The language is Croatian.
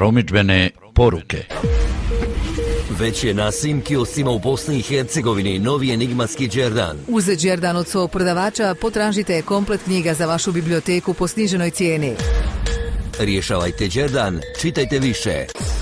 Promidžbene poruke. Već je na svim kioscima u Bosni i Hercegovini novi enigmatski Đerdan. Uz Đerdan od svog prodavača potražite komplet knjiga za vašu biblioteku po sniženoj cijeni. Rješavajte Đerdan, čitajte više.